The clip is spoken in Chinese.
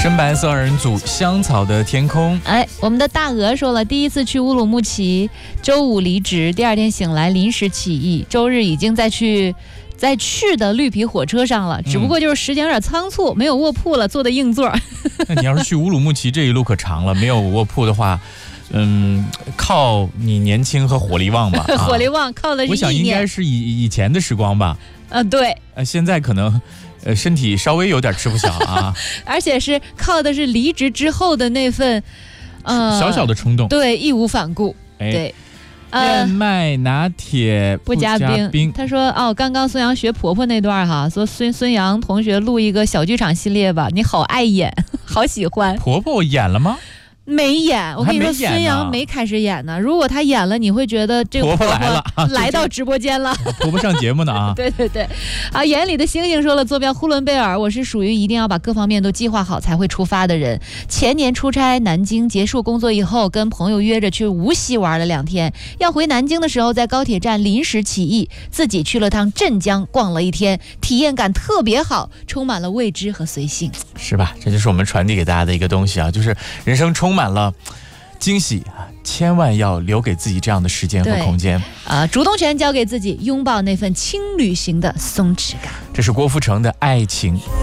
深白色二人组，香草的天空。 哎，我们的大鹅说了，第一次去乌鲁木齐，周五离职，第二天醒来临时起意，周日已经在去的绿皮火车上了，只不过就是时间有点仓促，没有卧铺了，坐的硬座。 那你要是去乌鲁木齐这一路可长了，没有卧铺的话，靠你年轻和火力旺吧。 火力旺靠的是意念。 我想应该是以前的时光吧。 对。 现在可能。身体稍微有点吃不消啊， 而且是靠的是离职之后的那份， 小小的冲动， 对，义无反顾，对， 燕麦拿铁不加冰。他说刚刚孙杨学婆婆那段哈，说孙杨同学录一个小剧场系列吧，你好爱演，好喜欢。 婆婆演了吗？ 没演，我跟你说，孙杨没开始演呢。如果他演了，你会觉得这个婆婆来了， 来到直播间了， 婆婆上节目呢啊！ 对，眼里的星星说了，坐标呼伦贝尔，我是属于一定要把各方面都计划好才会出发的人。前年出差南京，结束工作以后，跟朋友约着去无锡玩了2天。要回南京的时候，在高铁站临时起意，自己去了趟镇江逛了1天，体验感特别好，充满了未知和随性。 是吧？这就是我们传递给大家的一个东西啊，就是人生充满了惊喜啊，千万要留给自己这样的时间和空间主动权交给自己，拥抱那份轻旅行的松弛感。 这是郭富城的爱情。